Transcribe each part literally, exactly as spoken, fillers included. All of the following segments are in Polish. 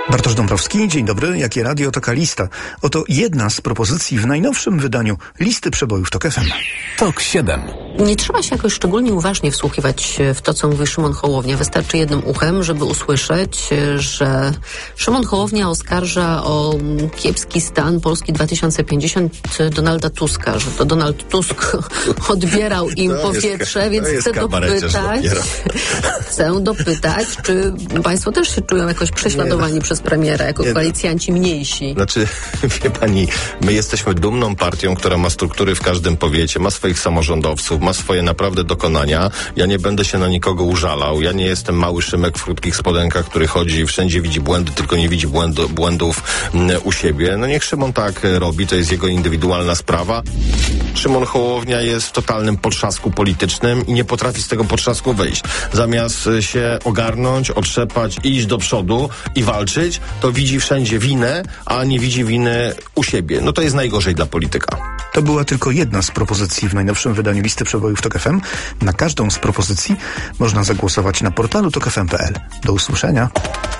Bartosz Dąbrowski, dzień dobry. Jakie radio, taka lista. Oto jedna z propozycji w najnowszym wydaniu listy przebojów TOK F M. TOK siedem. Nie trzeba się jakoś szczególnie uważnie wsłuchiwać w to, co mówi Szymon Hołownia. Wystarczy jednym uchem, żeby usłyszeć, że Szymon Hołownia oskarża o kiepski stan Polski dwa tysiące pięćdziesiąt Donalda Tuska, że to Donald Tusk odbierał im to powietrze, jest, więc chcę dopytać, chcę dopytać, czy państwo też się czują jakoś prześladowani nie. przez premiera, jako nie. koalicjanci mniejsi? Znaczy, wie pani, my jesteśmy dumną partią, która ma struktury w każdym powiecie, ma swoich samorządowców, ma swoje naprawdę dokonania. Ja nie będę się na nikogo użalał. Ja nie jestem mały Szymek w krótkich spodenkach, który chodzi, wszędzie widzi błędy, tylko nie widzi błędu, błędów m, u siebie. No niech Szymon tak robi, to jest jego indywidualna sprawa. Szymon Hołownia jest w totalnym potrzasku politycznym i nie potrafi z tego potrzasku wyjść. Zamiast się ogarnąć, otrzepać, iść do przodu i walczyć, to widzi wszędzie winę, a nie widzi winy u siebie. No to jest najgorzej dla polityka. To była tylko jedna z propozycji w najnowszym wydaniu listy przebojów TOK F M. Na każdą z propozycji można zagłosować na portalu tok f m kropka p l. Do usłyszenia.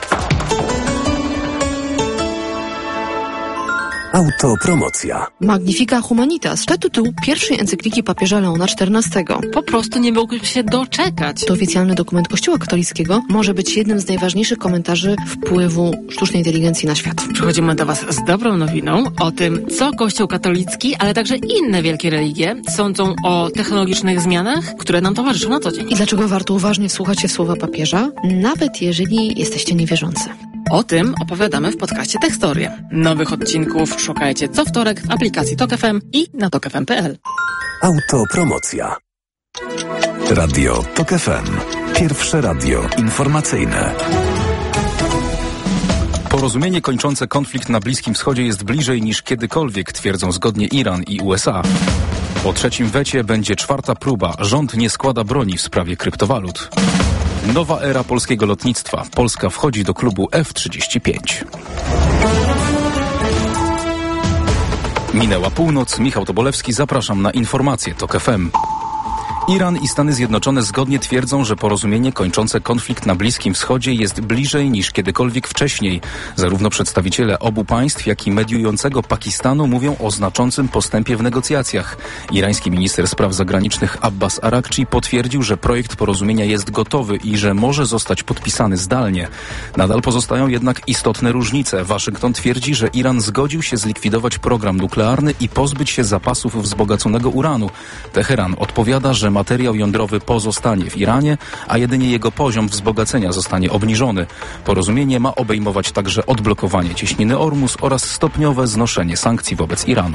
Autopromocja. Magnifica Humanitas to tytuł pierwszej encykliki papieża Leona czternastego. Po prostu nie mógł się doczekać. To oficjalny dokument Kościoła katolickiego, może być jednym z najważniejszych komentarzy wpływu sztucznej inteligencji na świat. Przychodzimy do Was z dobrą nowiną o tym, co Kościół katolicki, ale także inne wielkie religie sądzą o technologicznych zmianach, które nam towarzyszą na co dzień. I dlaczego warto uważnie wsłuchać się w słowa papieża, nawet jeżeli jesteście niewierzący. O tym opowiadamy w podcaście Tekstorie. Nowych odcinków szukajcie co wtorek w aplikacji TOK F M i na tok f m kropka p l. Autopromocja. Radio TOK F M. Pierwsze radio informacyjne. Porozumienie kończące konflikt na Bliskim Wschodzie jest bliżej niż kiedykolwiek, twierdzą zgodnie Iran i U S A. Po trzecim wecie będzie czwarta próba. Rząd nie składa broni w sprawie kryptowalut. Nowa era polskiego lotnictwa. Polska wchodzi do klubu F trzydzieści pięć. Minęła północ. Michał Tobolewski. Zapraszam na informacje TOK F M. Iran i Stany Zjednoczone zgodnie twierdzą, że porozumienie kończące konflikt na Bliskim Wschodzie jest bliżej niż kiedykolwiek wcześniej. Zarówno przedstawiciele obu państw, jak i mediującego Pakistanu mówią o znaczącym postępie w negocjacjach. Irański minister spraw zagranicznych Abbas Arakci potwierdził, że projekt porozumienia jest gotowy i że może zostać podpisany zdalnie. Nadal pozostają jednak istotne różnice. Waszyngton twierdzi, że Iran zgodził się zlikwidować program nuklearny i pozbyć się zapasów wzbogaconego uranu. Teheran odpowiada, że materiał jądrowy pozostanie w Iranie, a jedynie jego poziom wzbogacenia zostanie obniżony. Porozumienie ma obejmować także odblokowanie cieśniny Ormus oraz stopniowe znoszenie sankcji wobec Iranu.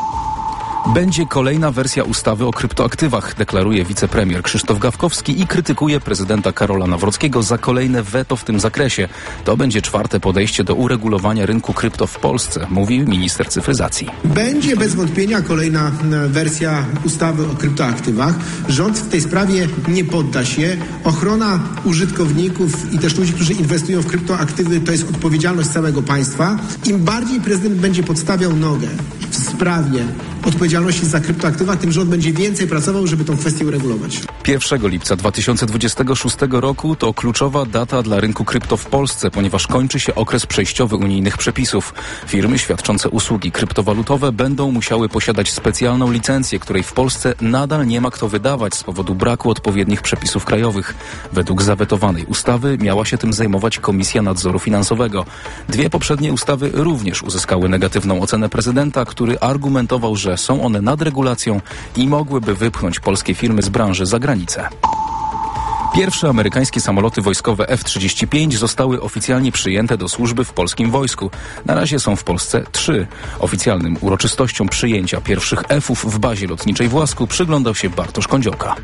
Będzie kolejna wersja ustawy o kryptoaktywach, deklaruje wicepremier Krzysztof Gawkowski i krytykuje prezydenta Karola Nawrockiego za kolejne weto w tym zakresie. To będzie czwarte podejście do uregulowania rynku krypto w Polsce, mówi minister cyfryzacji. Będzie bez wątpienia kolejna wersja ustawy o kryptoaktywach. Rząd w tej sprawie nie podda się. Ochrona użytkowników i też ludzi, którzy inwestują w kryptoaktywy, to jest odpowiedzialność całego państwa. Im bardziej prezydent będzie podstawiał nogę w sprawie odpowiedzialności za kryptoaktywa, tym rząd będzie więcej pracował, żeby tą kwestię uregulować. pierwszego lipca dwa tysiące dwudziestego szóstego roku to kluczowa data dla rynku krypto w Polsce, ponieważ kończy się okres przejściowy unijnych przepisów. Firmy świadczące usługi kryptowalutowe będą musiały posiadać specjalną licencję, której w Polsce nadal nie ma kto wydawać z powodu braku odpowiednich przepisów krajowych. Według zawetowanej ustawy miała się tym zajmować Komisja Nadzoru Finansowego. Dwie poprzednie ustawy również uzyskały negatywną ocenę prezydenta, który argumentował, że są one nad regulacją i mogłyby wypchnąć polskie firmy z branży za granicę. Pierwsze amerykańskie samoloty wojskowe F trzydzieści pięć zostały oficjalnie przyjęte do służby w polskim wojsku. Na razie są w Polsce trzy. Oficjalnym uroczystościom przyjęcia pierwszych F-ów w bazie lotniczej w Łasku przyglądał się Bartosz Kądziołka.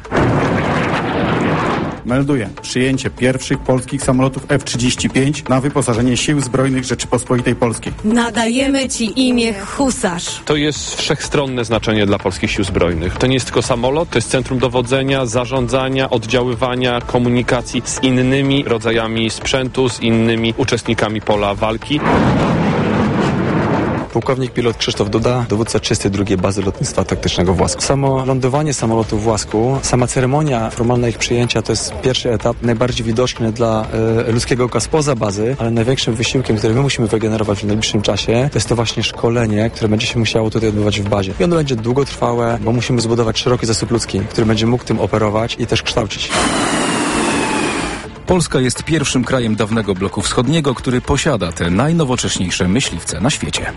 Melduję przyjęcie pierwszych polskich samolotów F trzydzieści pięć na wyposażenie Sił Zbrojnych Rzeczypospolitej Polskiej. Nadajemy Ci imię Husarz. To jest wszechstronne znaczenie dla polskich Sił Zbrojnych. To nie jest tylko samolot, to jest centrum dowodzenia, zarządzania, oddziaływania, komunikacji z innymi rodzajami sprzętu, z innymi uczestnikami pola walki. Pułkownik pilot Krzysztof Duda, dowódca trzydziestej drugiej Bazy Lotnictwa Taktycznego w Łasku. Samo lądowanie samolotu w Łasku, sama ceremonia formalna ich przyjęcia to jest pierwszy etap, najbardziej widoczny dla e, ludzkiego oka spoza bazy, ale największym wysiłkiem, który my musimy wygenerować w najbliższym czasie, to jest to właśnie szkolenie, które będzie się musiało tutaj odbywać w bazie. I ono będzie długotrwałe, bo musimy zbudować szeroki zasób ludzki, który będzie mógł tym operować i też kształcić. Polska jest pierwszym krajem dawnego bloku wschodniego, który posiada te najnowocześniejsze myśliwce na świecie.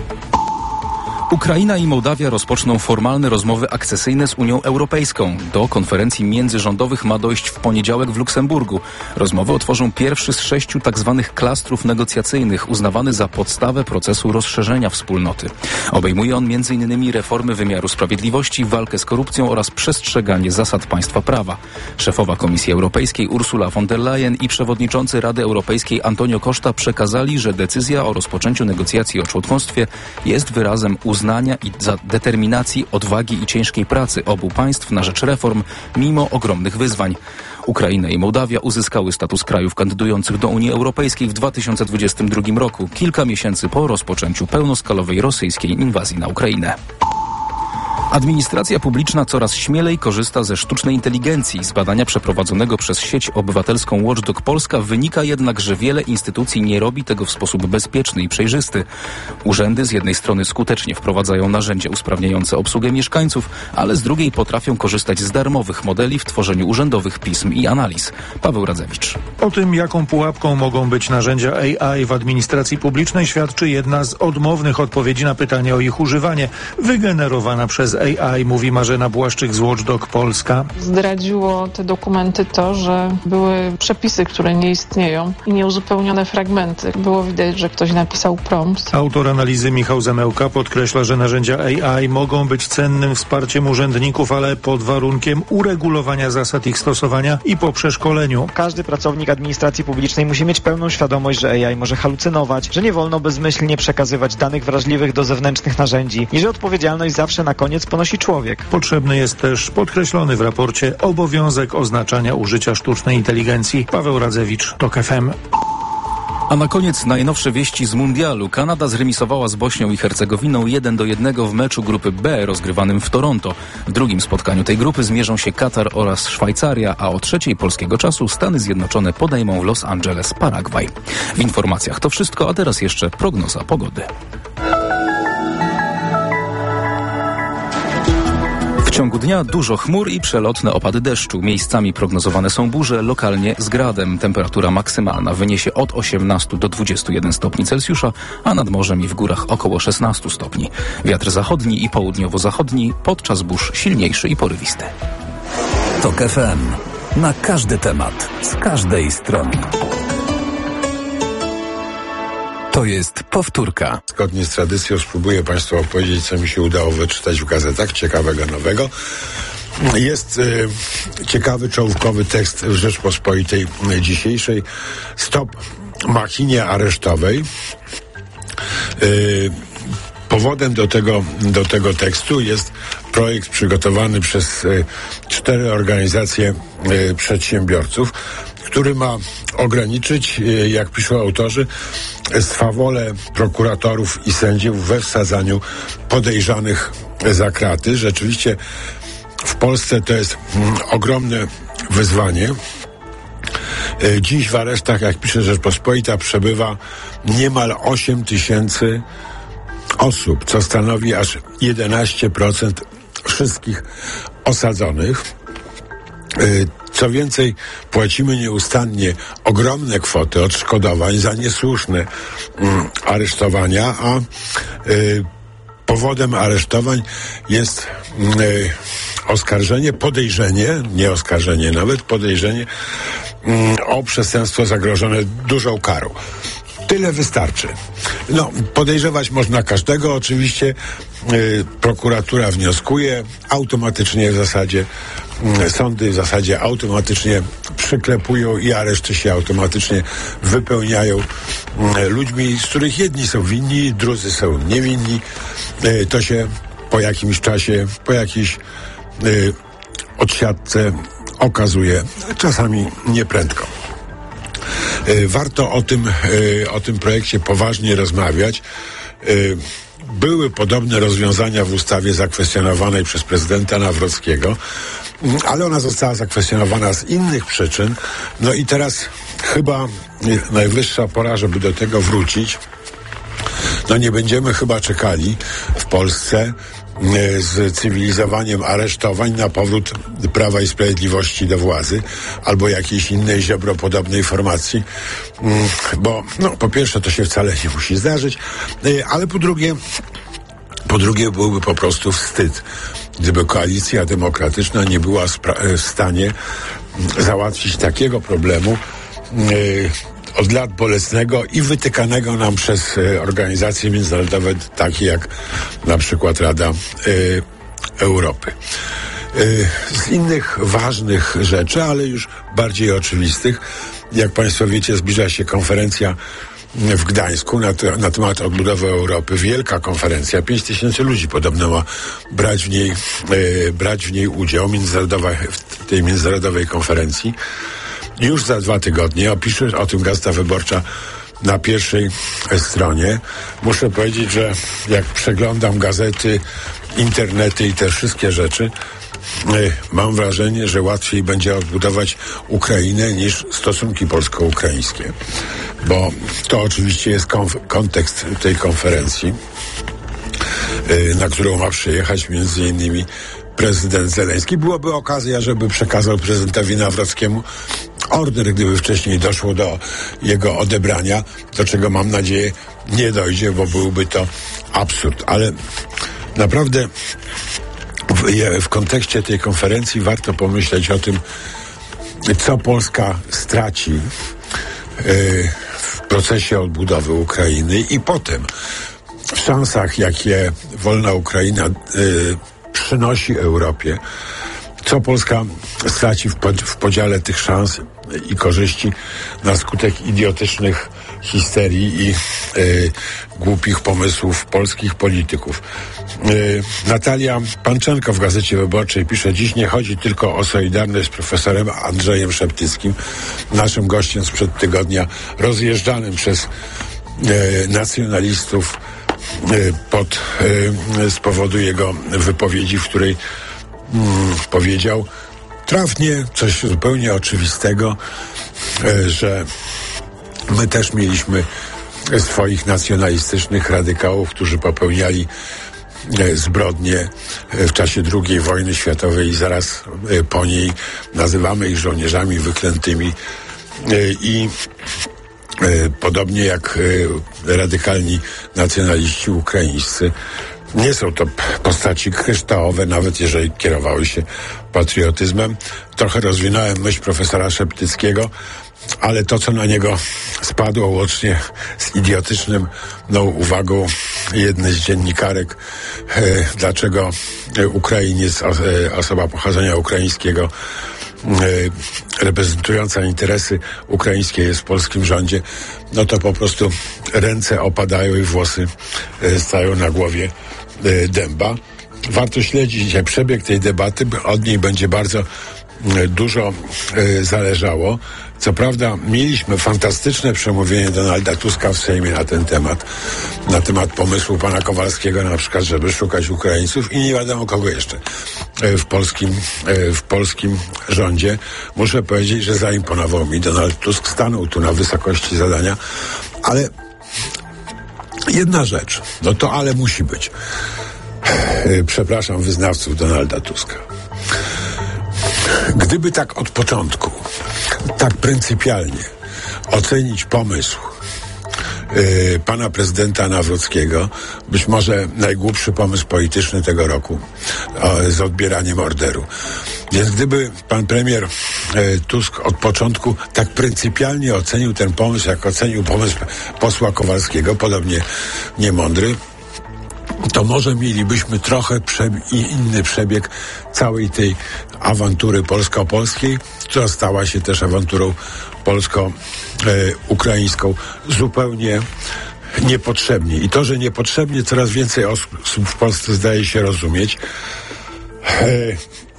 Ukraina i Mołdawia rozpoczną formalne rozmowy akcesyjne z Unią Europejską. Do konferencji międzyrządowych ma dojść w poniedziałek w Luksemburgu. Rozmowy otworzą pierwszy z sześciu tzw. klastrów negocjacyjnych, uznawany za podstawę procesu rozszerzenia wspólnoty. Obejmuje on między innymi reformy wymiaru sprawiedliwości, walkę z korupcją oraz przestrzeganie zasad państwa prawa. Szefowa Komisji Europejskiej Ursula von der Leyen i przewodniczący Rady Europejskiej Antonio Costa przekazali, że decyzja o rozpoczęciu negocjacji o członkostwie jest wyrazem uznania uznania i za determinacji, odwagi i ciężkiej pracy obu państw na rzecz reform, mimo ogromnych wyzwań. Ukraina i Mołdawia uzyskały status krajów kandydujących do Unii Europejskiej w dwa tysiące dwudziestym drugim roku, kilka miesięcy po rozpoczęciu pełnoskalowej rosyjskiej inwazji na Ukrainę. Administracja publiczna coraz śmielej korzysta ze sztucznej inteligencji. Z badania przeprowadzonego przez sieć obywatelską Watchdog Polska wynika jednak, że wiele instytucji nie robi tego w sposób bezpieczny i przejrzysty. Urzędy z jednej strony skutecznie wprowadzają narzędzia usprawniające obsługę mieszkańców, ale z drugiej potrafią korzystać z darmowych modeli w tworzeniu urzędowych pism i analiz. Paweł Radzewicz. O tym, jaką pułapką mogą być narzędzia A I w administracji publicznej, świadczy jedna z odmownych odpowiedzi na pytanie o ich używanie, wygenerowana przez A I, mówi Marzena Błaszczyk z Watchdog Polska. Zdradziło te dokumenty to, że były przepisy, które nie istnieją i nieuzupełnione fragmenty. Było widać, że ktoś napisał prompt. Autor analizy Michał Zemełka podkreśla, że narzędzia A I mogą być cennym wsparciem urzędników, ale pod warunkiem uregulowania zasad ich stosowania i po przeszkoleniu. Każdy pracownik administracji publicznej musi mieć pełną świadomość, że A I może halucynować, że nie wolno bezmyślnie przekazywać danych wrażliwych do zewnętrznych narzędzi i że odpowiedzialność zawsze na koniec ponosi człowiek. Potrzebny jest też podkreślony w raporcie obowiązek oznaczania użycia sztucznej inteligencji. Paweł Radzewicz, TOK F M. A na koniec najnowsze wieści z mundialu. Kanada zremisowała z Bośnią i Hercegowiną jeden do jednego w meczu grupy B rozgrywanym w Toronto. W drugim spotkaniu tej grupy zmierzą się Katar oraz Szwajcaria, a o trzeciej polskiego czasu Stany Zjednoczone podejmą w Los Angeles Paragwaj. W informacjach to wszystko, a teraz jeszcze prognoza pogody. W ciągu dnia dużo chmur i przelotne opady deszczu. Miejscami prognozowane są burze, lokalnie z gradem. Temperatura maksymalna wyniesie od osiemnastu do dwudziestu jeden stopni Celsjusza, a nad morzem i w górach około szesnastu stopni. Wiatr zachodni i południowo-zachodni, podczas burz silniejszy i porywisty. TOK F M. Na każdy temat, z każdej strony. To jest powtórka. Zgodnie z tradycją spróbuję Państwu opowiedzieć, co mi się udało wyczytać w gazetach ciekawego, nowego. Jest y, ciekawy, czołówkowy tekst w Rzeczpospolitej dzisiejszej. Stop machinie aresztowej. Y, powodem do tego, do tego tekstu jest projekt przygotowany przez y, cztery organizacje y, przedsiębiorców, który ma ograniczyć, y, jak piszą autorzy, swawolę prokuratorów i sędziów we wsadzaniu podejrzanych za kraty. Rzeczywiście w Polsce to jest mm, ogromne wyzwanie. E, dziś w aresztach, jak pisze Rzeczpospolita, przebywa niemal osiem tysięcy osób, co stanowi aż jedenaście procent wszystkich osadzonych. E, Co więcej, płacimy nieustannie ogromne kwoty odszkodowań za niesłuszne mm, aresztowania, a y, powodem aresztowań jest y, oskarżenie, podejrzenie, nie oskarżenie, nawet podejrzenie y, o przestępstwo zagrożone dużą karą. Tyle wystarczy. No, podejrzewać można każdego, oczywiście. Yy, prokuratura wnioskuje, automatycznie w zasadzie yy, sądy w zasadzie automatycznie przyklepują i areszty się automatycznie wypełniają yy, ludźmi, z których jedni są winni, drudzy są niewinni. Yy, to się po jakimś czasie, po jakiejś yy, odsiadce okazuje, czasami nieprędko. Warto o tym, o tym projekcie poważnie rozmawiać. y, były podobne rozwiązania w ustawie zakwestionowanej przez prezydenta Nawrockiego, ale ona została zakwestionowana z innych przyczyn. No i teraz chyba najwyższa pora, żeby do tego wrócić. No nie będziemy chyba czekali w Polsce z cywilizowaniem aresztowań na powrót Prawa i Sprawiedliwości do władzy albo jakiejś innej ziobropodobnej formacji, bo no, po pierwsze to się wcale nie musi zdarzyć, ale po drugie po drugie byłby po prostu wstyd, gdyby Koalicja Demokratyczna nie była spra- w stanie załatwić takiego problemu yy, od lat bolesnego i wytykanego nam przez y, organizacje międzynarodowe, takie jak na przykład Rada y, Europy. Y, z innych ważnych rzeczy, ale już bardziej oczywistych, jak Państwo wiecie, zbliża się konferencja w Gdańsku na, te, na temat odbudowy Europy. Wielka konferencja, pięć tysięcy ludzi podobno ma brać w niej, y, brać w niej udział międzynarodowej, w tej międzynarodowej konferencji. Już za dwa tygodnie, opisze o tym Gazeta Wyborcza na pierwszej stronie. Muszę powiedzieć, że jak przeglądam gazety, internety i te wszystkie rzeczy, y, mam wrażenie, że łatwiej będzie odbudować Ukrainę niż stosunki polsko-ukraińskie. Bo to oczywiście jest konf- kontekst tej konferencji, y, na którą ma przyjechać między innymi prezydent Zełenski. Byłaby okazja, żeby przekazał prezydentowi Nawrockiemu order, gdyby wcześniej doszło do jego odebrania, do czego mam nadzieję nie dojdzie, bo byłby to absurd. Ale naprawdę w, w kontekście tej konferencji warto pomyśleć o tym, co Polska straci yy, w procesie odbudowy Ukrainy i potem w szansach, jakie wolna Ukraina yy, przynosi Europie, co Polska straci w, pod, w podziale tych szans i korzyści na skutek idiotycznych histerii i y, głupich pomysłów polskich polityków. Y, Natalia Panczenko w Gazecie Wyborczej pisze: dziś nie chodzi tylko o solidarność z profesorem Andrzejem Szeptyckim, naszym gościem sprzed tygodnia, rozjeżdżanym przez y, nacjonalistów y, pod, y, z powodu jego wypowiedzi, w której Mm, powiedział trafnie coś zupełnie oczywistego, e, że my też mieliśmy swoich nacjonalistycznych radykałów, którzy popełniali e, zbrodnie e, w czasie drugiej wojny światowej i zaraz e, po niej. Nazywamy ich żołnierzami wyklętymi e, i e, podobnie jak e, radykalni nacjonaliści ukraińscy. Nie są to postaci kryształowe, nawet jeżeli kierowały się patriotyzmem. Trochę rozwinąłem myśl profesora Szeptyckiego, ale to, co na niego spadło łącznie z idiotycznym no, uwagą jednej z dziennikarek, e, dlaczego Ukrainiec, e, osoba pochodzenia ukraińskiego, e, reprezentująca interesy ukraińskie jest w polskim rządzie, no to po prostu ręce opadają i włosy e, stają na głowie e, dęba. Warto śledzić dzisiaj przebieg tej debaty, bo od niej będzie bardzo e, dużo e, zależało. Co prawda mieliśmy fantastyczne przemówienie Donalda Tuska w Sejmie na ten temat, na temat pomysłu pana Kowalskiego na przykład, żeby szukać Ukraińców i nie wiadomo kogo jeszcze w polskim, w polskim rządzie. Muszę powiedzieć, że zaimponował mi Donald Tusk, stanął tu na wysokości zadania, ale jedna rzecz, no to ale musi być. Przepraszam wyznawców Donalda Tuska. Gdyby tak od początku, tak pryncypialnie ocenić pomysł yy, pana prezydenta Nawrockiego, być może najgłupszy pomysł polityczny tego roku, o, z odbieraniem orderu. Więc gdyby pan premier yy, Tusk od początku tak pryncypialnie ocenił ten pomysł, jak ocenił pomysł posła Kowalskiego, podobnie niemądry, to może mielibyśmy trochę przebi- inny przebieg całej tej awantury polsko-polskiej, która stała się też awanturą polsko-ukraińską zupełnie niepotrzebnie. I to, że niepotrzebnie coraz więcej osób w Polsce zdaje się rozumieć, e, e,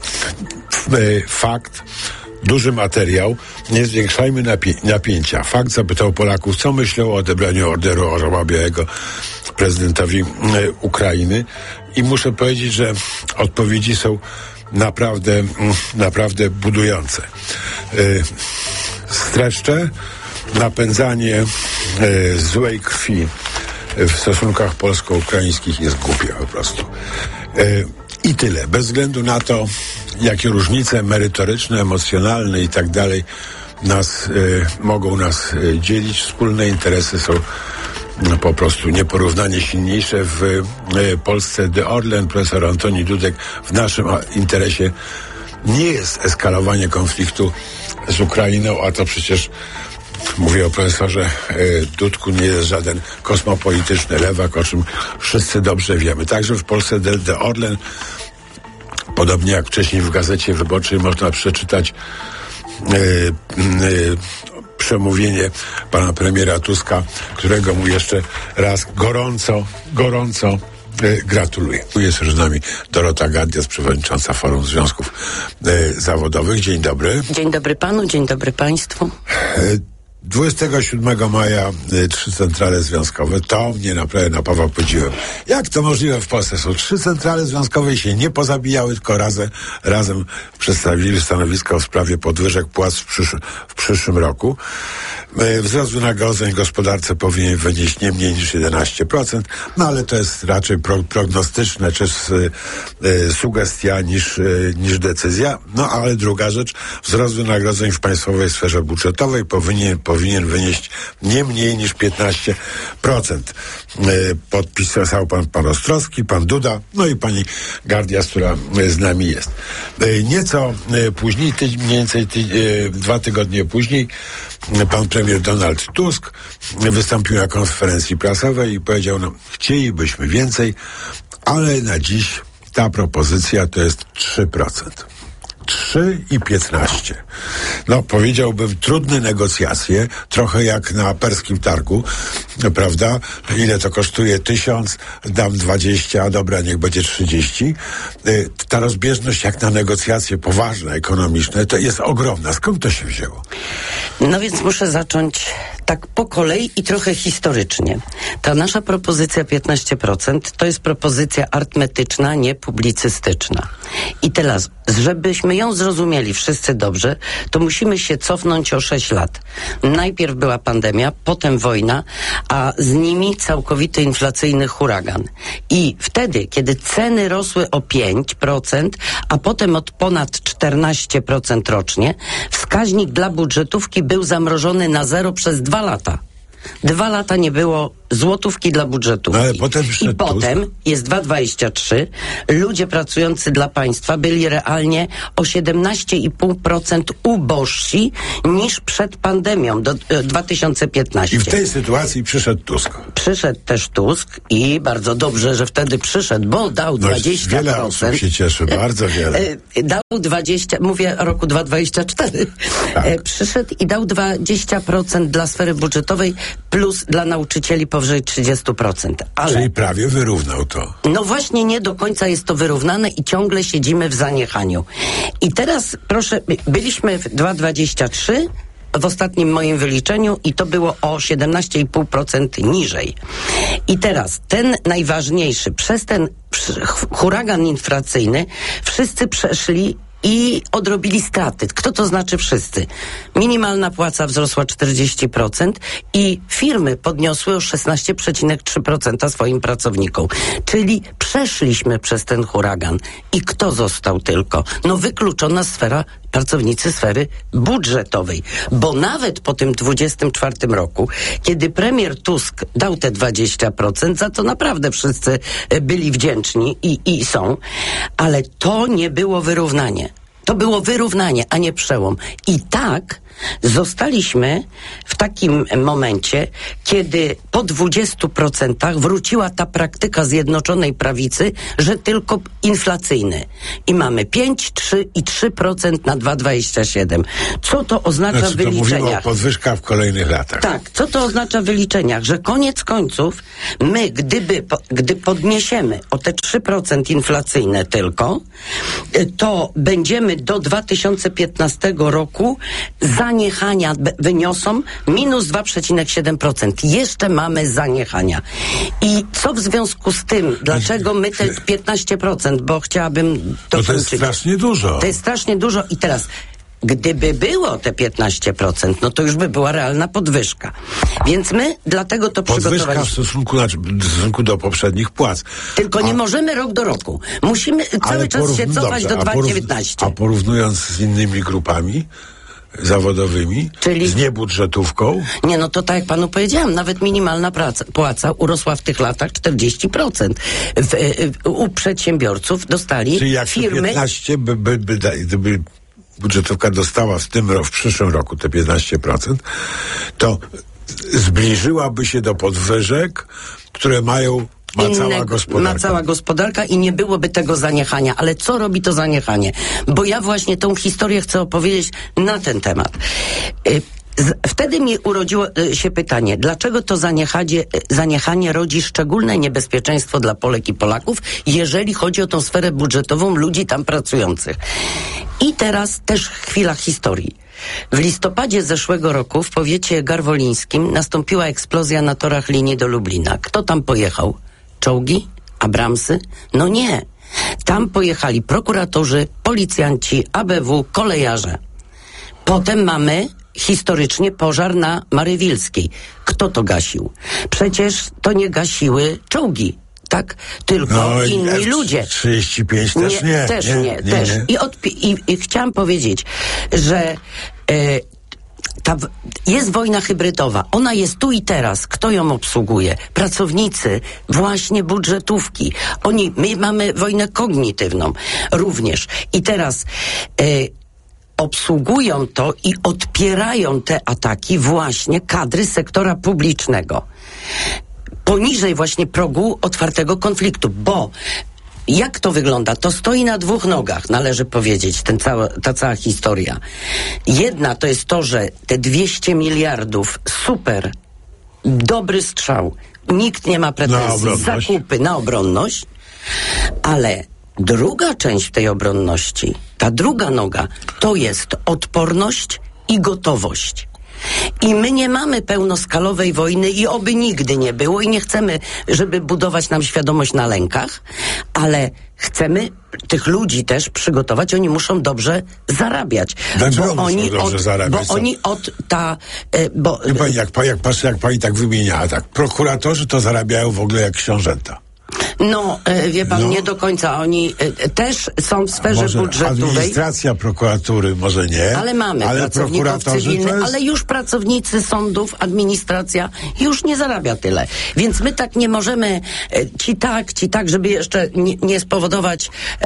fakt, duży materiał, nie zwiększajmy napi- napięcia. Fakt zapytał Polaków, co myślą o odebraniu orderu Orła Białego prezydentowi Ukrainy i muszę powiedzieć, że odpowiedzi są naprawdę, naprawdę budujące. Streszczę, napędzanie złej krwi w stosunkach polsko-ukraińskich jest głupie po prostu. I tyle. Bez względu na to, jakie różnice merytoryczne, emocjonalne i tak dalej nas, y, mogą nas y, dzielić, wspólne interesy są no, po prostu nieporównanie silniejsze. W y, Polsce de Orlen, profesor Antoni Dudek, w naszym interesie nie jest eskalowanie konfliktu z Ukrainą, a to przecież mówię o profesorze y, Dudku, nie jest żaden kosmopolityczny lewak, o czym wszyscy dobrze wiemy. Także w Polsce de, de Orlen, podobnie jak wcześniej w Gazecie Wyborczej, można przeczytać y, y, przemówienie pana premiera Tuska, którego mu jeszcze raz gorąco, gorąco y, gratuluję. Jest z nami Dorota Gardias, przewodnicząca Forum Związków y, Zawodowych. Dzień dobry. Dzień dobry panu, dzień dobry państwu. Y, dwudziestego siódmego maja y, trzy centrale związkowe. To mnie naprawdę napawa podziwem. Jak to możliwe w Polsce? Są trzy centrale związkowe i się nie pozabijały, tylko razem, razem przedstawili stanowisko w sprawie podwyżek płac w, przysz- w przyszłym roku. Y, wzrost wynagrodzeń w gospodarce powinien wynieść nie mniej niż jedenaście procent, no ale to jest raczej pro- prognostyczne, czy s- y, sugestia niż, y, niż decyzja. No ale druga rzecz, wzrost wynagrodzeń w państwowej sferze budżetowej powinien powinien wynieść nie mniej niż piętnaście procent. Podpisał pan, pan Ostrowski, pan Duda, no i pani Gardias, która z nami jest. Nieco później, tydzień, mniej więcej ty, dwa tygodnie później, pan premier Donald Tusk wystąpił na konferencji prasowej i powiedział, no chcielibyśmy więcej, ale na dziś ta propozycja to jest trzy procent. trzy i piętnaście. No, powiedziałbym, trudne negocjacje, trochę jak na perskim targu, prawda? Ile to kosztuje? Tysiąc, dam dwadzieścia, dobra, niech będzie trzydzieści. Y, ta rozbieżność jak na negocjacje poważne, ekonomiczne, to jest ogromna. Skąd to się wzięło? No więc muszę zacząć tak po kolei i trochę historycznie. Ta nasza propozycja piętnaście procent to jest propozycja arytmetyczna, nie publicystyczna. I teraz, żebyśmy ją zrozumieli wszyscy dobrze, to musimy się cofnąć o sześć lat. Najpierw była pandemia, potem wojna, a z nimi całkowity inflacyjny huragan. I wtedy, kiedy ceny rosły o pięć procent, a potem od ponad czternaście procent rocznie, wskaźnik dla budżetówki był zamrożony na zero przez dwa lata. Dwa lata nie było złotówki dla budżetówki. No, ale potem I potem jest dwa dwadzieścia trzy. Ludzie pracujący dla państwa byli realnie o siedemnaście i pół procent ubożsi niż przed pandemią do e, dwa tysiące piętnastego. I w tej sytuacji przyszedł Tusk. Przyszedł też Tusk i bardzo dobrze, że wtedy przyszedł, bo dał no, dwadzieścia procent. Wiele osób się cieszy, bardzo wiele. E, dał dwadzieścia, mówię o roku dwa tysiące dwudziestym czwartym. Tak. E, przyszedł i dał dwadzieścia procent dla sfery budżetowej plus dla nauczycieli powyżej trzydzieści procent. Ale, czyli prawie wyrównał to. No właśnie nie do końca jest to wyrównane i ciągle siedzimy w zaniechaniu. I teraz proszę, byliśmy w dwa tysiące dwudziestym trzecim w ostatnim moim wyliczeniu i to było o siedemnaście i pół procent niżej. I teraz ten najważniejszy, przez ten huragan inflacyjny wszyscy przeszli i odrobili straty. Kto to znaczy wszyscy? Minimalna płaca wzrosła czterdzieści procent i firmy podniosły o szesnaście przecinek trzy procent swoim pracownikom. Czyli przeszliśmy przez ten huragan. I kto został tylko? No wykluczona sfera, pracownicy sfery budżetowej. Bo nawet po tym dwudziestym czwartym roku, kiedy premier Tusk dał te dwadzieścia procent, za to naprawdę wszyscy byli wdzięczni i, i są, ale to nie było wyrównanie. To było wyrównanie, a nie przełom. I tak zostaliśmy w takim momencie, kiedy po dwudziestu procentach wróciła ta praktyka Zjednoczonej Prawicy, że tylko inflacyjny. I mamy pięć, trzy i trzy procent na dwa tysiące dwudziesty siódmy. Co to oznacza znaczy, w wyliczeniach? To mówimy o podwyżkach w kolejnych latach. Tak, co to oznacza w wyliczeniach? Że koniec końców my, gdyby, gdy podniesiemy o te trzy procent inflacyjne tylko, to będziemy do dwa tysiące piętnastego roku za zaniechania b- wyniosą minus dwa przecinek siedem procent. Jeszcze mamy zaniechania. I co w związku z tym, dlaczego my te piętnaście procent, bo chciałabym to no to jest strasznie dużo. To jest strasznie dużo i teraz gdyby było te piętnaście procent, no to już by była realna podwyżka. Więc my dlatego to podwyżka przygotowaliśmy. w stosunku, na, w stosunku do poprzednich płac. Tylko a, nie możemy rok do roku. Musimy cały czas porów... się cofać dobrze, do dwa porów... dziewiętnaście. A porównując z innymi grupami zawodowymi, czyli z niebudżetówką? Nie, no to tak jak panu powiedziałam, nawet minimalna praca, płaca urosła w tych latach czterdzieści procent. W, w, u przedsiębiorców dostali czyli jak firmy... piętnaście by, by, by, gdyby budżetówka dostała w tym roku, w przyszłym roku te piętnaście procent, to zbliżyłaby się do podwyżek, które mają ma Innego, cała gospodarka. Ma cała gospodarka i nie byłoby tego zaniechania. Ale co robi to zaniechanie? Bo ja właśnie tą historię chcę opowiedzieć na ten temat. Wtedy mi urodziło się pytanie, dlaczego to zaniechanie, zaniechanie rodzi szczególne niebezpieczeństwo dla Polek i Polaków, jeżeli chodzi o tą sferę budżetową ludzi tam pracujących. I teraz też chwila historii. W listopadzie zeszłego roku w powiecie garwolińskim nastąpiła eksplozja na torach linii do Lublina. Kto tam pojechał? Czołgi? Abramsy? No nie. Tam pojechali prokuratorzy, policjanci, A B W, kolejarze. Potem mamy historycznie pożar na Marywilskiej. Kto to gasił? Przecież to nie gasiły czołgi, tak? Tylko no, inni F ludzie. trzydzieści pięć też nie. Też nie, nie, nie też. nie. I, odpi- i, I chciałam powiedzieć, że e, ta w- jest wojna hybrydowa. Ona jest tu i teraz. Kto ją obsługuje? Pracownicy właśnie budżetówki. Oni, my mamy wojnę kognitywną również. I teraz e, obsługują to i odpierają te ataki właśnie kadry sektora publicznego. Poniżej właśnie progu otwartego konfliktu, bo jak to wygląda? To stoi na dwóch nogach, należy powiedzieć, ten cała, ta cała historia. Jedna to jest to, że te dwieście miliardów, super, dobry strzał, nikt nie ma pretensji, na zakupy na obronność, ale druga część tej obronności, ta druga noga, to jest odporność i gotowość. I my nie mamy pełnoskalowej wojny i oby nigdy nie było i nie chcemy, żeby budować nam świadomość na lękach, ale chcemy tych ludzi też przygotować, oni muszą dobrze zarabiać. Dlaczego bo oni dobrze od, zarabiać? Bo oni od ta... E, bo, Wie pani, jak, jak patrzę, jak pani tak wymieniała, tak, prokuratorzy to zarabiają w ogóle jak książęta. No, e, wie pan, no. nie do końca. Oni e, też są w sferze może budżetowej. Administracja prokuratury może nie. Ale mamy ale pracowników cywilnych, jest... ale już pracownicy sądów, administracja już nie zarabia tyle. Więc my tak nie możemy e, ci tak, ci tak, żeby jeszcze nie, nie spowodować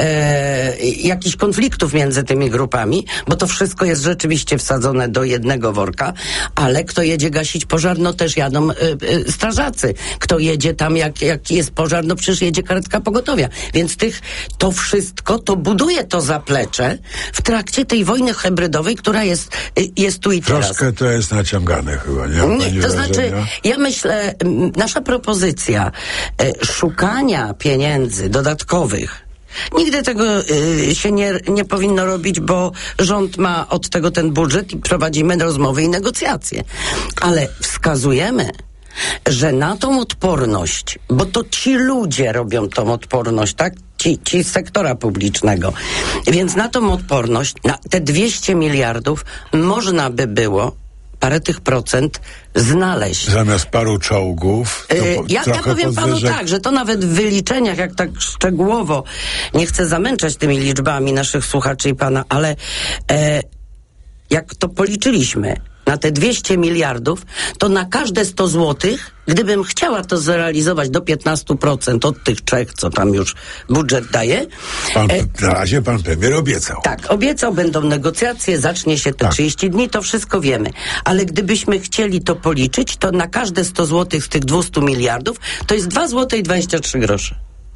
e, jakichś konfliktów między tymi grupami, bo to wszystko jest rzeczywiście wsadzone do jednego worka, ale kto jedzie gasić pożar, no też jadą e, e, strażacy. Kto jedzie tam, jak, jak jest pożar, no przecież jedzie karetka pogotowia. Więc tych, to wszystko, to buduje to zaplecze w trakcie tej wojny hybrydowej, która jest, jest tu i teraz. Troszkę to jest naciągane chyba, nie? Nie, to wrażenia? znaczy, ja myślę, nasza propozycja e, szukania pieniędzy dodatkowych, nigdy tego y, się nie, nie powinno robić, bo rząd ma od tego ten budżet i prowadzimy rozmowy i negocjacje. Ale wskazujemy, że na tą odporność, bo to ci ludzie robią tą odporność, tak? Ci, ci z sektora publicznego. Więc na tą odporność, na te dwieście miliardów można by było parę tych procent znaleźć. Zamiast paru czołgów. To po, ja, ja powiem panu tak, że to nawet w wyliczeniach, jak tak szczegółowo, nie chcę zamęczać tymi liczbami naszych słuchaczy i pana, ale e, jak to policzyliśmy, na te dwieście miliardów, to na każde sto złotych, gdybym chciała to zrealizować do piętnaście procent od tych trzech, co tam już budżet daje. Pan, e, na razie pan premier obiecał. Tak, obiecał, będą negocjacje, zacznie się te tak. trzydzieści dni, to wszystko wiemy. Ale gdybyśmy chcieli to policzyć, to na każde sto złotych z tych dwieście miliardów, to jest dwa złote i dwadzieścia trzy grosze.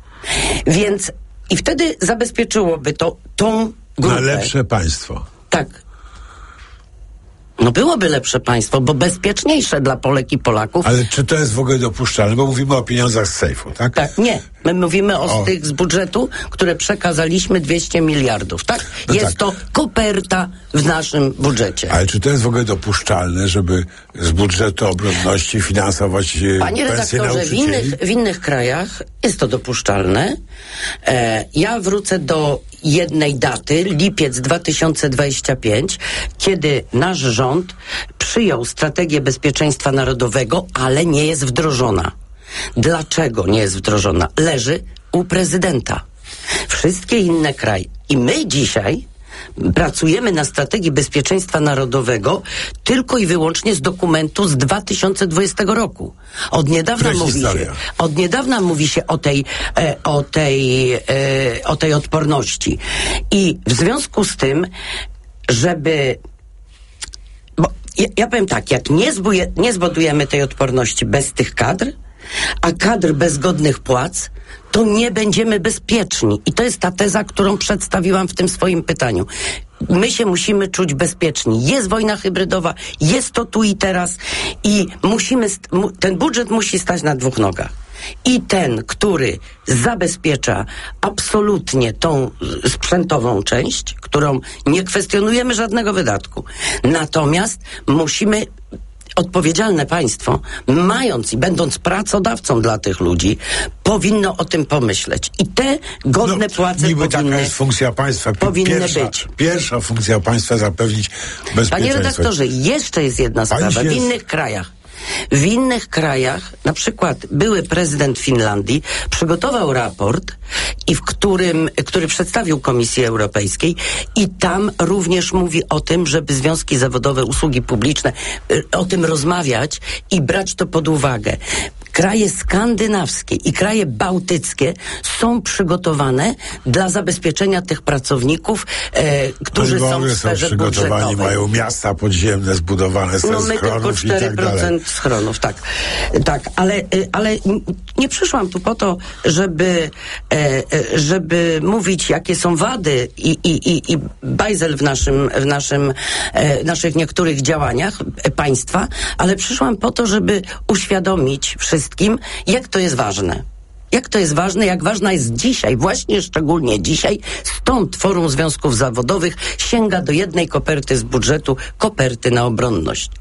Więc i wtedy zabezpieczyłoby to tą grupę. Na lepsze państwo. Tak. No byłoby lepsze państwo, bo bezpieczniejsze dla Polek i Polaków. Ale czy to jest w ogóle dopuszczalne? Bo mówimy o pieniądzach z sejfu, tak? Tak, nie. My mówimy o, O. z tych z budżetu, które przekazaliśmy dwieście miliardów, tak? No jest tak. to koperta w naszym budżecie. Ale czy to jest w ogóle dopuszczalne, żeby z budżetu obronności finansować e, Panie pensje redaktorze, w nauczycieli? innych, w innych krajach jest to dopuszczalne. E, ja wrócę do jednej daty, lipiec dwa tysiące dwudziesty piąty, kiedy nasz rząd przyjął strategię bezpieczeństwa narodowego, ale nie jest wdrożona. Dlaczego nie jest wdrożona? Leży u prezydenta. Wszystkie inne kraje. I my dzisiaj pracujemy na strategii bezpieczeństwa narodowego tylko i wyłącznie z dokumentu z dwa tysiące dwudziestego roku. Od niedawna mówi się, od niedawna mówi się o tej, e, o tej, e, o tej odporności. I w związku z tym, żeby bo ja, ja powiem tak, jak nie, zbuje, nie zbudujemy tej odporności bez tych kadr, a kadr bez godnych płac, to nie będziemy bezpieczni. I to jest ta teza, którą przedstawiłam w tym swoim pytaniu. My się musimy czuć bezpieczni. Jest wojna hybrydowa, jest to tu i teraz i musimy, ten budżet musi stać na dwóch nogach. I ten, który zabezpiecza absolutnie tą sprzętową część, którą nie kwestionujemy żadnego wydatku. Natomiast musimy odpowiedzialne państwo, mając i będąc pracodawcą dla tych ludzi, powinno o tym pomyśleć. I te godne no, płace niby powinny, taka jest funkcja państwa. powinny pierwsza, być. Pierwsza funkcja państwa zapewnić bezpieczeństwo. Panie redaktorze, jeszcze jest jedna Pani sprawa. W jest... innych krajach W innych krajach, na przykład były prezydent Finlandii przygotował raport, i w którym, który przedstawił Komisji Europejskiej, i tam również mówi o tym, żeby związki zawodowe, usługi publiczne, y, o tym rozmawiać i brać to pod uwagę. Kraje skandynawskie i kraje bałtyckie są przygotowane dla zabezpieczenia tych pracowników, e, którzy są w sferze są przygotowani, budżetowej. mają miasta podziemne zbudowane ze no my schronów tylko cztery i tak dalej. procent schronów, tak. Tak, ale, ale nie przyszłam tu po to, żeby, żeby mówić, jakie są wady i, i, i, i bajzel w naszym, w naszym, naszych niektórych działaniach państwa, ale przyszłam po to, żeby uświadomić wszystkim, jak to jest ważne. Jak to jest ważne, jak ważna jest dzisiaj, właśnie szczególnie dzisiaj, stąd Forum Związków Zawodowych sięga do jednej koperty z budżetu, koperty na obronność.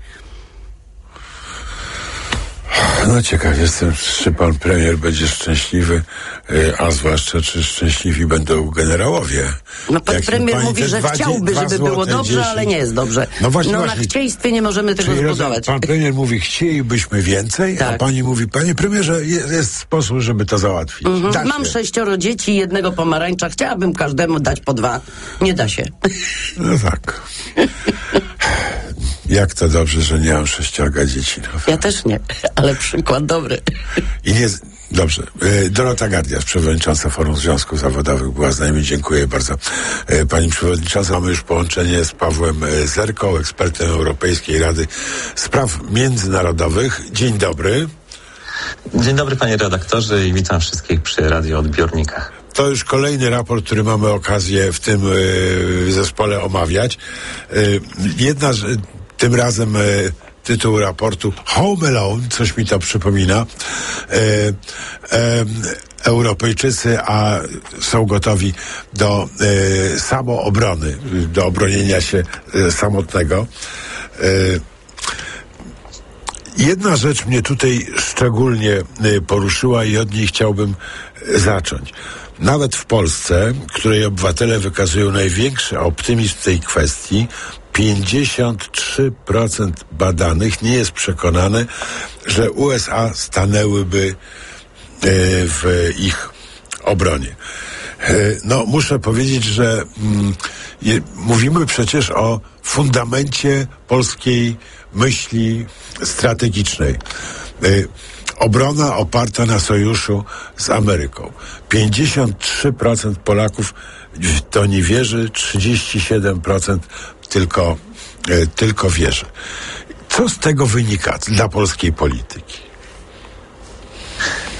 No ciekaw jestem, czy pan premier będzie szczęśliwy, a zwłaszcza, czy szczęśliwi będą generałowie. No pan Jak premier mówi, że dwa, chciałby, dwa żeby było dobrze, dziesięć. ale nie jest dobrze. No właśnie, no właśnie. na chcieństwie nie możemy tego Czyli zbudować. Pan premier mówi, chcielibyśmy więcej, Tak. a pani mówi, panie premierze, jest, jest sposób, żeby to załatwić. Mhm. Da Mam się. sześcioro dzieci i jednego pomarańcza. Chciałabym każdemu dać po dwa. Nie da się. No tak. Jak to dobrze, że nie mam sześciorga dzieci. No. Ja też nie, ale przykład dobry. I nie... Dobrze. E, Dorota Gardias, przewodnicząca Forum Związków Zawodowych, była z nami. Dziękuję bardzo. E, Pani przewodnicząca, mamy już połączenie z Pawłem e, Zerką, ekspertem Europejskiej Rady Spraw Międzynarodowych. Dzień dobry. Dzień dobry panie redaktorze i witam wszystkich przy radioodbiornikach. To już kolejny raport, który mamy okazję w tym e, zespole omawiać. E, jedna z, tym razem e, tytuł raportu Home Alone, coś mi to przypomina. E, e, Europejczycy a są gotowi do e, samoobrony, do obronienia się e, samotnego. E, Jedna rzecz mnie tutaj szczególnie y, poruszyła i od niej chciałbym y, zacząć. Nawet w Polsce, której obywatele wykazują największy optymizm w tej kwestii, pięćdziesiąt trzy procent badanych nie jest przekonane, że U S A stanęłyby y, w ich obronie. Y, no, muszę powiedzieć, że mm, je, mówimy przecież o fundamencie polskiej myśli strategicznej. Y, obrona oparta na sojuszu z Ameryką. pięćdziesiąt trzy procent Polaków w to nie wierzy, trzydzieści siedem procent tylko, y, tylko wierzy. Co z tego wynika dla polskiej polityki?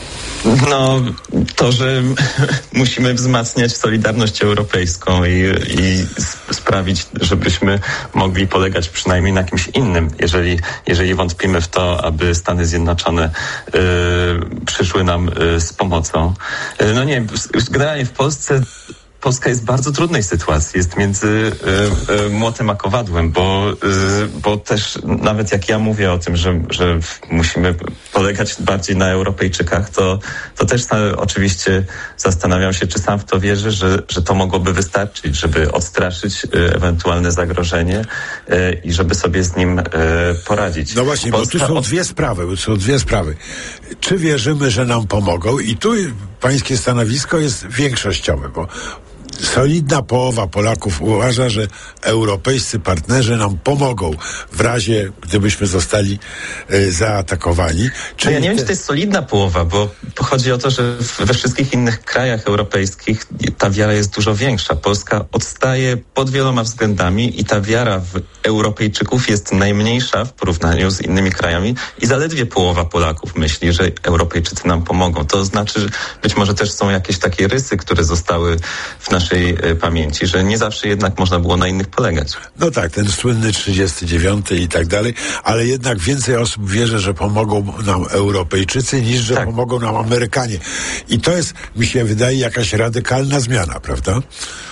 No, to, że musimy wzmacniać solidarność europejską i, i sprawić, żebyśmy mogli polegać przynajmniej na kimś innym, jeżeli, jeżeli wątpimy w to, aby Stany Zjednoczone y, przyszły nam y, z pomocą. Y, no nie, generalnie w Polsce Polska jest w bardzo trudnej sytuacji, jest między y, y, młotem a kowadłem, bo, y, bo też nawet jak ja mówię o tym, że, że musimy polegać bardziej na Europejczykach, to, to też sam, oczywiście zastanawiam się, czy sam w to wierzę, że, że to mogłoby wystarczyć, żeby odstraszyć y, ewentualne zagrożenie y, i żeby sobie z nim y, poradzić. No właśnie, Polska... bo tu są dwie sprawy, bo są dwie sprawy. Czy wierzymy, że nam pomogą? I tu pańskie stanowisko jest większościowe, bo solidna połowa Polaków uważa, że europejscy partnerzy nam pomogą w razie, gdybyśmy zostali y, zaatakowani. No ja nie wiem, czy to jest solidna połowa, bo chodzi o to, że we wszystkich innych krajach europejskich ta wiara jest dużo większa. Polska odstaje pod wieloma względami i ta wiara w Europejczyków jest najmniejsza w porównaniu z innymi krajami i zaledwie połowa Polaków myśli, że Europejczycy nam pomogą. To znaczy, że być może też są jakieś takie rysy, które zostały w naszej pamięci, że nie zawsze jednak można było na innych polegać. No tak, ten słynny trzydziesty dziewiąty i tak dalej, ale jednak więcej osób wierzy, że pomogą nam Europejczycy, niż że tak. pomogą nam Amerykanie. I to jest, mi się wydaje, jakaś radykalna zmiana, prawda?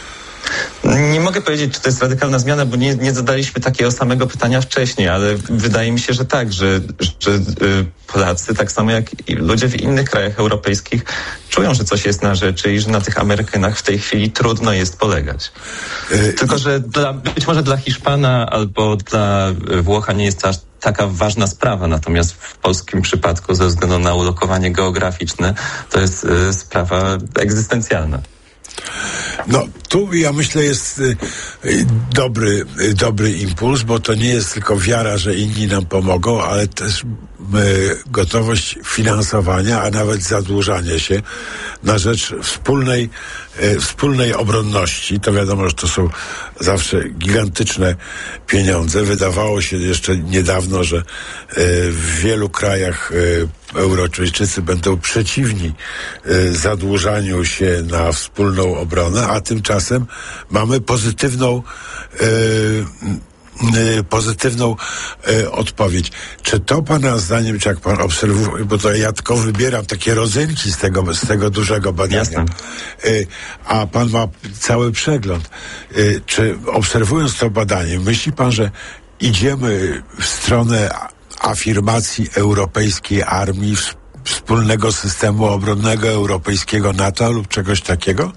Nie mogę powiedzieć, czy to jest radykalna zmiana, bo nie, nie zadaliśmy takiego samego pytania wcześniej, ale wydaje mi się, że tak, że, że y, Polacy, tak samo jak i ludzie w innych krajach europejskich, czują, że coś jest na rzeczy i że na tych Amerykanach w tej chwili trudno jest polegać. Yy, Tylko, że dla, być może dla Hiszpana albo dla Włocha nie jest to aż taka ważna sprawa, natomiast w polskim przypadku ze względu na ulokowanie geograficzne to jest y, sprawa egzystencjalna. No, tu ja myślę jest y, y, dobry, y, dobry impuls, bo to nie jest tylko wiara, że inni nam pomogą, ale też y, gotowość finansowania, a nawet zadłużania się na rzecz wspólnej, y, wspólnej obronności. To wiadomo, że to są zawsze gigantyczne pieniądze. Wydawało się jeszcze niedawno, że y, w wielu krajach y, Europejczycy będą przeciwni y, zadłużaniu się na wspólną obronę, a tymczasem mamy pozytywną y, y, pozytywną y, odpowiedź. Czy to pana zdaniem, czy jak pan obserwuje, bo to ja tylko wybieram takie rodzynki z tego, z tego dużego badania, y, a pan ma cały przegląd. Y, czy obserwując to badanie, myśli pan, że idziemy w stronę afirmacji europejskiej armii, wspólnego systemu obronnego europejskiego NATO lub czegoś takiego?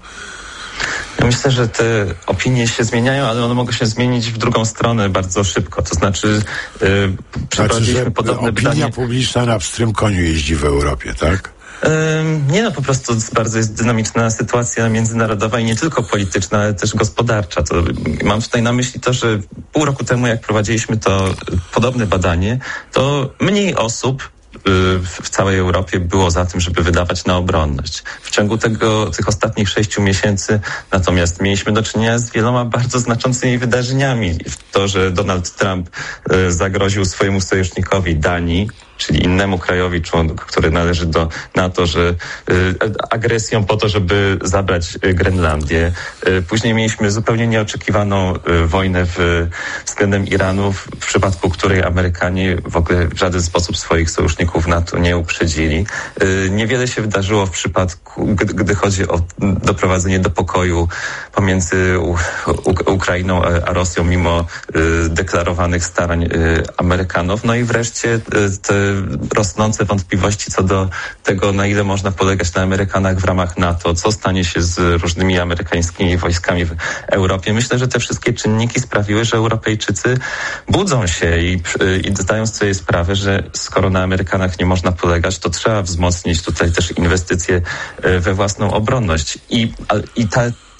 Ja myślę, że te opinie się zmieniają, ale one mogą się zmienić w drugą stronę bardzo szybko. To znaczy, yy, przeprowadziliśmy znaczy, podobne opinia badanie. publiczna na pstrym koniu jeździ w Europie, tak? Nie no, po prostu bardzo jest dynamiczna sytuacja międzynarodowa i nie tylko polityczna, ale też gospodarcza. To mam tutaj na myśli to, że pół roku temu, jak prowadziliśmy to podobne badanie, to mniej osób w całej Europie było za tym, żeby wydawać na obronność. W ciągu tego, tych ostatnich sześciu miesięcy natomiast mieliśmy do czynienia z wieloma bardzo znaczącymi wydarzeniami. To, że Donald Trump zagroził swojemu sojusznikowi Danii, czyli innemu krajowi, który należy do NATO, że y, agresją po to, żeby zabrać y, Grenlandię. Y, później mieliśmy zupełnie nieoczekiwaną y, wojnę w, względem Iranu, w, w przypadku której Amerykanie w ogóle w żaden sposób swoich sojuszników NATO nie uprzedzili. Y, niewiele się wydarzyło w przypadku, gdy, gdy chodzi o doprowadzenie do pokoju pomiędzy u, u, Ukrainą a Rosją, mimo y, deklarowanych starań y, Amerykanów. No i wreszcie y, te rosnące wątpliwości co do tego, na ile można polegać na Amerykanach w ramach NATO, co stanie się z różnymi amerykańskimi wojskami w Europie. Myślę, że te wszystkie czynniki sprawiły, że Europejczycy budzą się i, i zdają sobie sprawę, że skoro na Amerykanach nie można polegać, to trzeba wzmocnić tutaj też inwestycje we własną obronność. I, i ta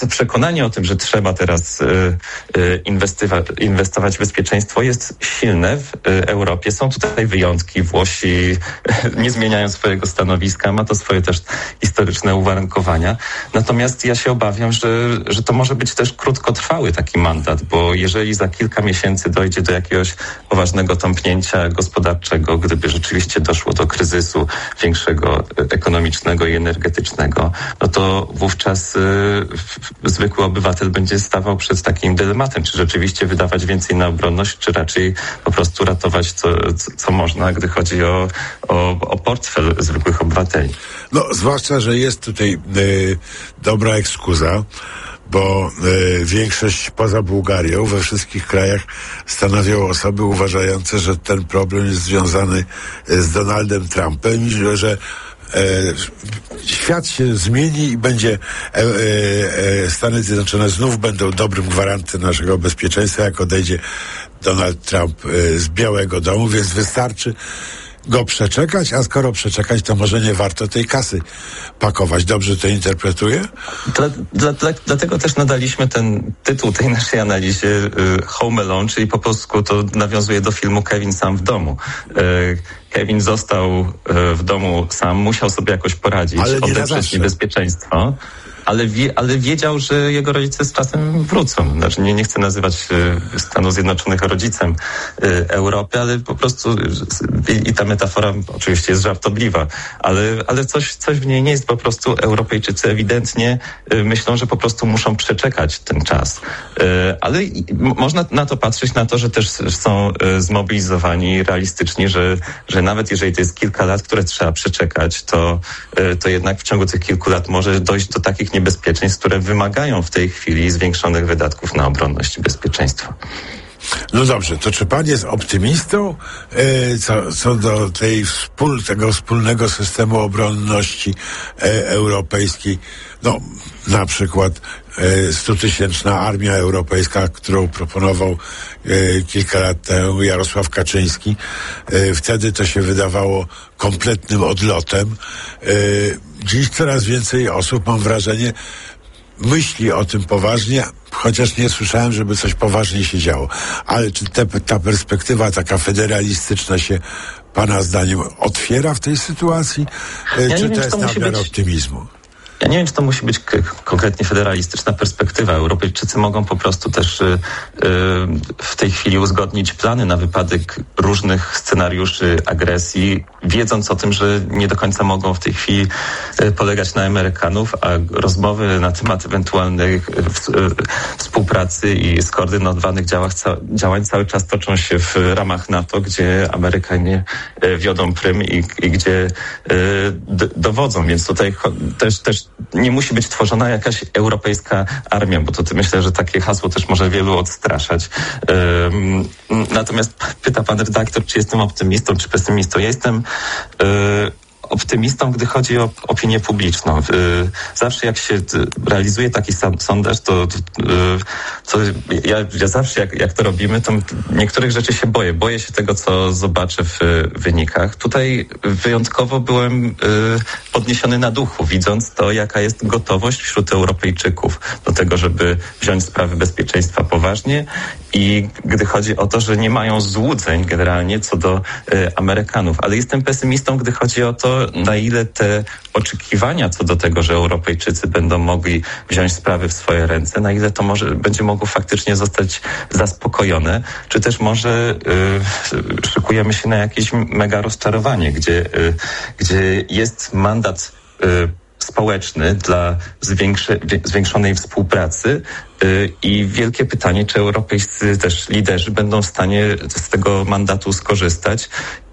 to przekonanie o tym, że trzeba teraz y, y, inwestywa- inwestować w bezpieczeństwo jest silne w y, Europie. Są tutaj wyjątki. Włosi nie zmieniają swojego stanowiska, ma to swoje też historyczne uwarunkowania. Natomiast ja się obawiam, że, że to może być też krótkotrwały taki mandat, bo jeżeli za kilka miesięcy dojdzie do jakiegoś poważnego tąpnięcia gospodarczego, gdyby rzeczywiście doszło do kryzysu większego ekonomicznego i energetycznego, no to wówczas y, zwykły obywatel będzie stawał przed takim dylematem, czy rzeczywiście wydawać więcej na obronność, czy raczej po prostu ratować co, co, co można, gdy chodzi o, o, o portfel zwykłych obywateli. No, zwłaszcza, że jest tutaj y, dobra ekskuza, bo y, większość poza Bułgarią we wszystkich krajach stanowią osoby uważające, że ten problem jest związany z Donaldem Trumpem i że, że e, świat się zmieni i będzie e, e, Stany Zjednoczone znów będą dobrym gwarantem naszego bezpieczeństwa, jak odejdzie Donald Trump e, z Białego Domu, więc wystarczy go przeczekać, a skoro przeczekać, to może nie warto tej kasy pakować. Dobrze to interpretuję? Dla, dla, dla, dlatego też nadaliśmy ten tytuł tej naszej analizie y, Home Alone, czyli po polsku to nawiązuje do filmu Kevin sam w domu. Y, Kevin został y, w domu sam, musiał sobie jakoś poradzić, odeprzeć niebezpieczeństwo. Ale, wie, ale wiedział, że jego rodzice z czasem wrócą. Znaczy nie, nie chcę nazywać y, Stanów Zjednoczonych rodzicem y, Europy, ale po prostu y, i ta metafora oczywiście jest żartobliwa, ale, ale coś, coś w niej nie jest. Po prostu Europejczycy ewidentnie y, myślą, że po prostu muszą przeczekać ten czas. Y, ale y, można na to patrzeć, na to, że też są y, zmobilizowani realistyczni, że, że nawet jeżeli to jest kilka lat, które trzeba przeczekać, to, y, to jednak w ciągu tych kilku lat może dojść do takich niebezpieczeństw, które wymagają w tej chwili zwiększonych wydatków na obronność i bezpieczeństwo. No dobrze, to czy pan jest optymistą e, co, co do tej wspól, tego wspólnego systemu obronności e, europejskiej? No, na przykład e, stutysięczna armia europejska, którą proponował e, kilka lat temu Jarosław Kaczyński. E, wtedy to się wydawało kompletnym odlotem. E, dziś coraz więcej osób, mam wrażenie, myśli o tym poważnie, chociaż nie słyszałem, żeby coś poważnie się działo. Ale czy te, ta perspektywa taka federalistyczna się pana zdaniem otwiera w tej sytuacji? Ja czy wiem, to jest to nadmiar być... optymizmu? Ja nie wiem, czy to musi być k- konkretnie federalistyczna perspektywa. Europejczycy mogą po prostu też y, y, w tej chwili uzgodnić plany na wypadek różnych scenariuszy agresji, wiedząc o tym, że nie do końca mogą w tej chwili y, polegać na Amerykanów, a rozmowy na temat ewentualnej y, y, współpracy i skoordynowanych działach, ca- działań cały czas toczą się w ramach NATO, gdzie Amerykanie y, wiodą prym i, i gdzie y, d- dowodzą. Więc tutaj cho- też, też nie musi być tworzona jakaś europejska armia, bo to myślę, że takie hasło też może wielu odstraszać. Um, natomiast pyta pan redaktor, czy jestem optymistą, czy pesymistą. Ja jestem um, optymistą, gdy chodzi o opinię publiczną. Zawsze jak się realizuje taki sondaż, to, to ja, ja zawsze jak, jak to robimy, to niektórych rzeczy się boję. Boję się tego, co zobaczę w wynikach. Tutaj wyjątkowo byłem podniesiony na duchu, widząc to, jaka jest gotowość wśród Europejczyków do tego, żeby wziąć sprawy bezpieczeństwa poważnie i gdy chodzi o to, że nie mają złudzeń generalnie co do Amerykanów. Ale jestem pesymistą, gdy chodzi o to, na ile te oczekiwania co do tego, że Europejczycy będą mogli wziąć sprawy w swoje ręce, na ile to może będzie mogło faktycznie zostać zaspokojone, czy też może y, szykujemy się na jakieś mega rozczarowanie, gdzie, y, gdzie jest mandat y, społeczny dla zwiększy, zwiększonej współpracy yy, i wielkie pytanie, czy europejscy też liderzy będą w stanie z tego mandatu skorzystać.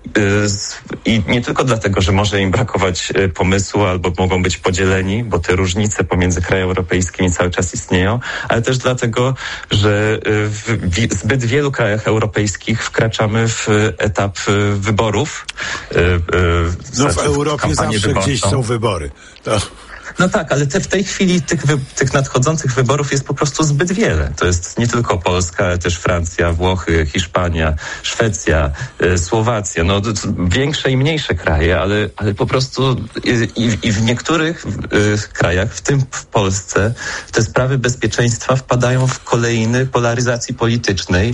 I nie tylko dlatego, że może im brakować pomysłu albo mogą być podzieleni, bo te różnice pomiędzy krajami europejskimi cały czas istnieją, ale też dlatego, że w zbyt wielu krajach europejskich wkraczamy w etap wyborów. No w Europie zawsze wyborczą. Gdzieś są wybory. To... No tak, ale te, w tej chwili tych, wy, tych nadchodzących wyborów jest po prostu zbyt wiele. To jest nie tylko Polska, ale też Francja, Włochy, Hiszpania, Szwecja, y, Słowacja. No to, to większe i mniejsze kraje, ale, ale po prostu i, i w niektórych y, krajach, w tym w Polsce, te sprawy bezpieczeństwa wpadają w kolejny polaryzacji politycznej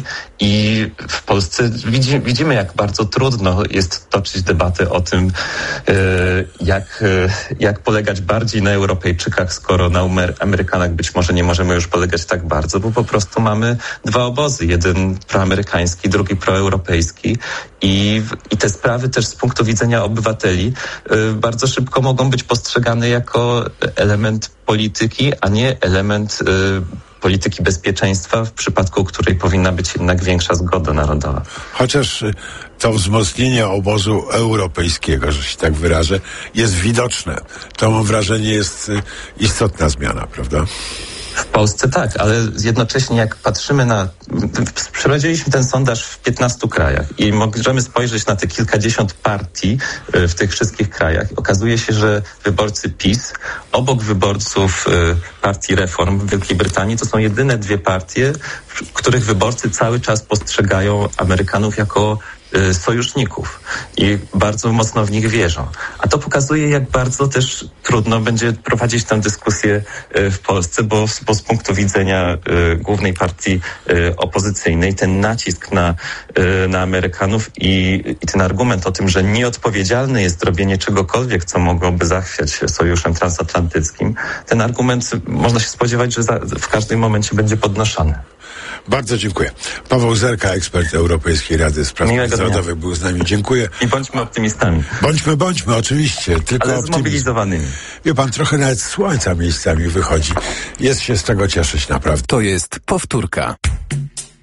i w Polsce widzi, widzimy, jak bardzo trudno jest toczyć debatę o tym, y, jak, y, jak polegać bardziej na Europejczykach, skoro na Amerykanach być może nie możemy już polegać tak bardzo, bo po prostu mamy dwa obozy. Jeden proamerykański, drugi proeuropejski i, i te sprawy też z punktu widzenia obywateli y, bardzo szybko mogą być postrzegane jako element polityki, a nie element y, polityki bezpieczeństwa, w przypadku której powinna być jednak większa zgoda narodowa. Chociaż to wzmocnienie obozu europejskiego, że się tak wyrażę, jest widoczne. To mam wrażenie jest istotna zmiana, prawda? W Polsce tak, ale jednocześnie jak patrzymy na... Przeprowadziliśmy ten sondaż w piętnastu krajach i możemy spojrzeć na te kilkadziesiąt partii w tych wszystkich krajach. Okazuje się, że wyborcy PiS obok wyborców partii Reform w Wielkiej Brytanii to są jedyne dwie partie, w których wyborcy cały czas postrzegają Amerykanów jako sojuszników i bardzo mocno w nich wierzą. A to pokazuje, jak bardzo też trudno będzie prowadzić tę dyskusję w Polsce, bo, bo z punktu widzenia y, głównej partii y, opozycyjnej ten nacisk na, y, na Amerykanów i, i ten argument o tym, że nieodpowiedzialne jest robienie czegokolwiek, co mogłoby zachwiać sojuszem transatlantyckim, ten argument można się spodziewać, że za, w każdym momencie będzie podnoszony. Bardzo dziękuję. Paweł Zerka, ekspert Europejskiej Rady Spraw Międzynarodowych, był z nami. Dziękuję. I bądźmy optymistami. Bądźmy, bądźmy, oczywiście. Tylko ale zmobilizowanymi. Wie pan, trochę nawet słońca miejscami wychodzi. Jest się z tego cieszyć, naprawdę. To jest powtórka.